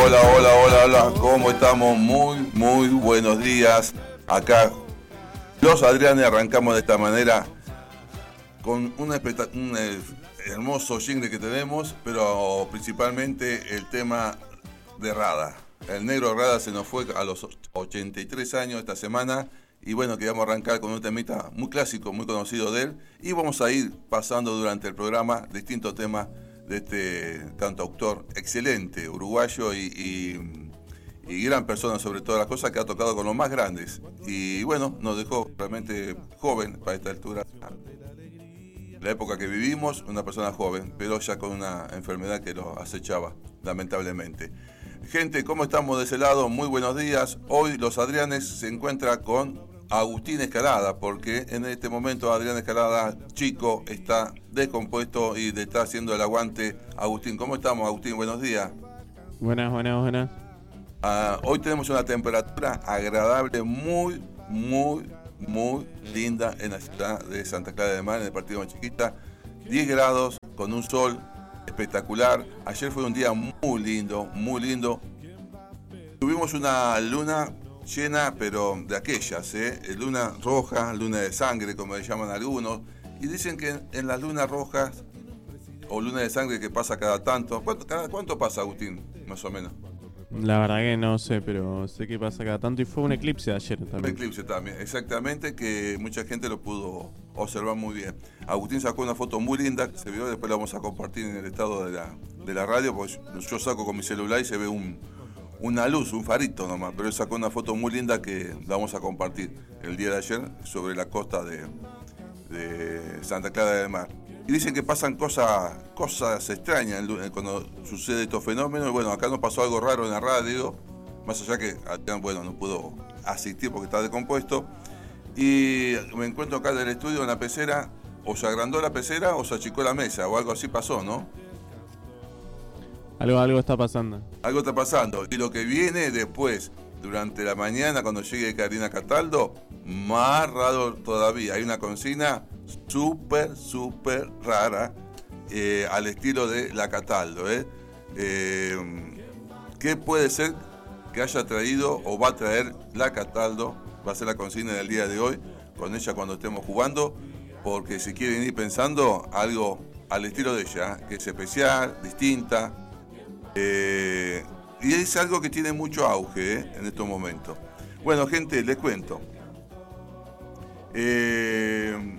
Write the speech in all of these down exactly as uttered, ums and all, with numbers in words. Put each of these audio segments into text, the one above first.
hola, hola, hola, hola. ¿Cómo estamos? Muy, muy buenos días. Acá, los Adrianes, arrancamos de esta manera con un, espect- un eh, hermoso jingle que tenemos, pero principalmente el tema de Rada. El negro Rada se nos fue a los ochenta y tres años esta semana. Y bueno, queríamos arrancar con un temita muy clásico, muy conocido de él. Y vamos a ir pasando durante el programa distintos temas de este cantautor excelente, uruguayo y, y, y gran persona sobre todas las cosas, que ha tocado con los más grandes. Y bueno, nos dejó realmente joven para esta altura. La época que vivimos, una persona joven, pero ya con una enfermedad que lo acechaba, lamentablemente. Gente, ¿cómo estamos de ese lado? Muy buenos días. Hoy los Adrianes se encuentra con Agustín Escalada, porque en este momento Adrián Escalada, chico, está descompuesto y le está haciendo el aguante. Agustín, ¿cómo estamos, Agustín? Buenos días. Buenas, buenas, buenas. Uh, hoy tenemos una temperatura agradable, muy, muy, muy linda en la ciudad de Santa Clara de Mar, en el partido más chiquita. diez grados, con un sol espectacular. Ayer fue un día muy lindo, muy lindo. Tuvimos una luna llena, pero de aquellas, ¿eh? Luna roja, luna de sangre, como le llaman algunos. Y dicen que en las lunas rojas, o luna de sangre que pasa cada tanto. ¿Cuánto, cada, ¿cuánto pasa, Agustín, más o menos? La verdad que no sé, pero sé que pasa cada tanto. Y fue un eclipse ayer también. Un eclipse también, exactamente, que mucha gente lo pudo observar muy bien. Agustín sacó una foto muy linda, se vio, después la vamos a compartir en el estado de la, de la radio, porque yo saco con mi celular y se ve un... una luz, un farito nomás, pero él sacó una foto muy linda que la vamos a compartir el día de ayer sobre la costa de, de Santa Clara del Mar. Y dicen que pasan cosas cosas extrañas cuando sucede estos fenómenos. Y bueno, acá nos pasó algo raro en la radio, más allá que, bueno, no pudo asistir porque está descompuesto. Y me encuentro acá del estudio en la pecera, o se agrandó la pecera o se achicó la mesa, o algo así pasó, ¿no? Algo, algo está pasando. Algo está pasando. Y lo que viene después, durante la mañana, cuando llegue Karina Cataldo, más raro todavía. Hay una consigna súper, súper rara, eh, al estilo de la Cataldo. ¿eh? Eh, ¿Qué puede ser que haya traído o va a traer la Cataldo? Va a ser la consigna del día de hoy, con ella cuando estemos jugando, porque si quieren ir pensando, algo al estilo de ella, que es especial, distinta. Eh, y es algo que tiene mucho auge eh, en estos momentos. Bueno, gente, les cuento. Eh,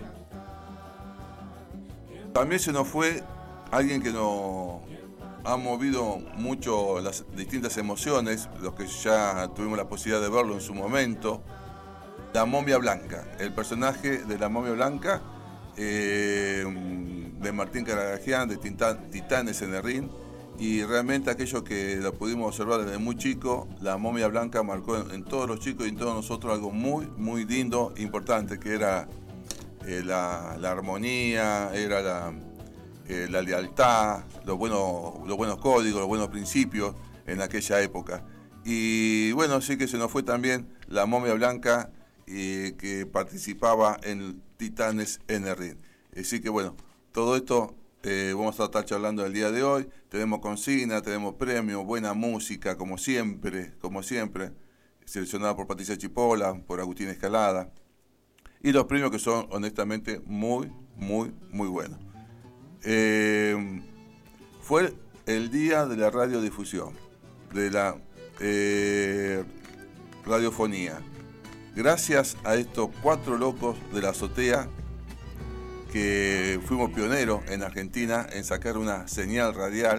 también se nos fue alguien que nos ha movido mucho las distintas emociones, los que ya tuvimos la posibilidad de verlo en su momento. La Momia Blanca, el personaje de la Momia Blanca, eh, de Martín Caragajian, de Titanes en el Ring. Y realmente aquello que lo pudimos observar desde muy chico, la Momia Blanca marcó en, en todos los chicos y en todos nosotros algo muy, muy lindo, importante, que era eh, la, la armonía, era la, eh, la lealtad, los buenos, los buenos códigos, los buenos principios en aquella época. Y bueno, sí que se nos fue también la Momia Blanca, eh, que participaba en Titanes en el Ring. Así que bueno, todo esto... Eh, vamos a estar charlando el día de hoy. Tenemos consigna, tenemos premio, buena música, como siempre, como siempre, seleccionada por Patricia Chipola, por Agustín Escalada. Y los premios que son, honestamente, muy, muy, muy buenos. Eh, fue el día de la radiodifusión, de la eh, radiofonía. Gracias a estos cuatro locos de la azotea, que fuimos pioneros en Argentina en sacar una señal radial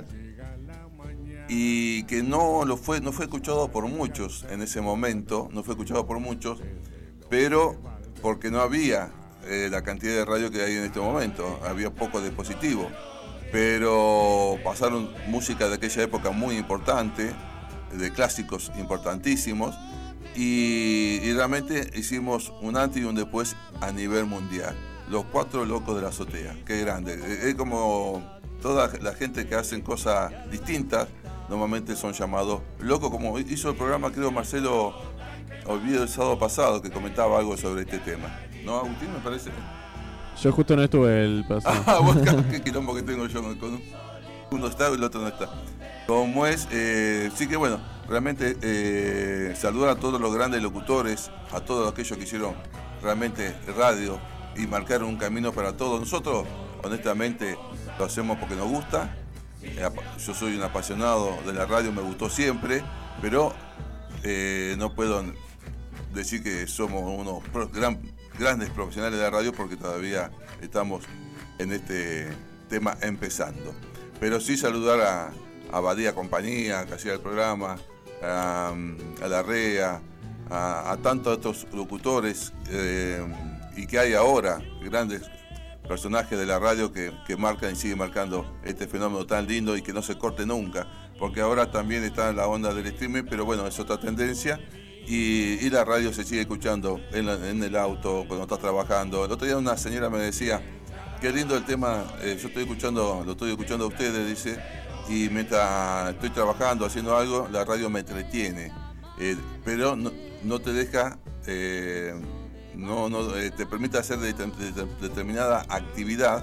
y que no lo fue no fue escuchado por muchos en ese momento, no fue escuchado por muchos, pero porque no había eh, la cantidad de radio que hay en este momento, había poco dispositivo, pero pasaron música de aquella época muy importante, de clásicos importantísimos, y, y realmente hicimos un antes y un después a nivel mundial. Los cuatro locos de la azotea, qué grande. Es como toda la gente que hacen cosas distintas, normalmente son llamados locos, como hizo el programa, creo, Marcelo Olvido el sábado pasado, que comentaba algo sobre este tema. ¿No, Agustín, me parece? Yo justo no estuve el pasado. Ah, vos, qué quilombo que tengo yo. Con uno está y el otro no está. Como es, eh, sí que bueno, realmente eh, saludar a todos los grandes locutores, a todos aquellos que hicieron realmente radio y marcaron un camino para todos. Nosotros, honestamente, lo hacemos porque nos gusta. Yo soy un apasionado de la radio, me gustó siempre, pero eh, no puedo decir que somos unos pro, gran, grandes profesionales de la radio porque todavía estamos en este tema empezando. Pero sí saludar a, a Badía Compañía, que hacía el programa, a, a Larrea, a, a tantos estos locutores eh, y que hay ahora grandes personajes de la radio que, que marcan y siguen marcando este fenómeno tan lindo y que no se corte nunca, porque ahora también está en la onda del streaming, pero bueno, es otra tendencia y, y la radio se sigue escuchando en, la, en el auto, cuando estás trabajando. El otro día una señora me decía, qué lindo el tema, eh, yo estoy escuchando, lo estoy escuchando a ustedes, dice, y mientras estoy trabajando, haciendo algo, la radio me entretiene, eh, pero no, no te deja... Eh, no, no eh, te permite hacer de, de, de, determinada actividad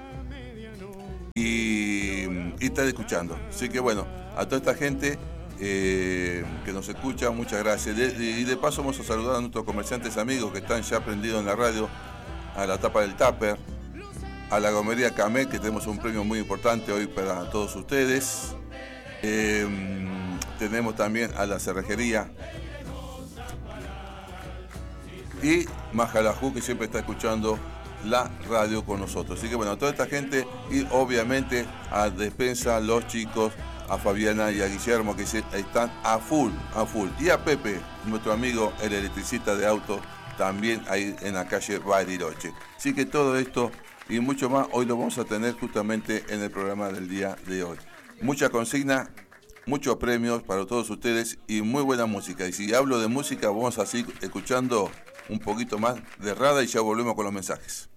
y, y estar escuchando. Así que bueno, a toda esta gente eh, que nos escucha, muchas gracias. De, de, y de paso vamos a saludar a nuestros comerciantes amigos que están ya prendidos en la radio, a la tapa del Tupper, a la gomería Camé, que tenemos un premio muy importante hoy para todos ustedes. Eh, tenemos también a la cerrajería y Majalajú, que siempre está escuchando la radio con nosotros. Así que bueno, a toda esta gente y obviamente a Despensa, los chicos, a Fabiana y a Guillermo, que están a full, a full. Y a Pepe, nuestro amigo, el electricista de autos, también ahí en la calle Bariloche. Así que todo esto y mucho más hoy lo vamos a tener justamente en el programa del día de hoy. Mucha consigna, muchos premios para todos ustedes y muy buena música. Y si hablo de música, vamos a seguir escuchando un poquito más de Rada y ya volvemos con los mensajes.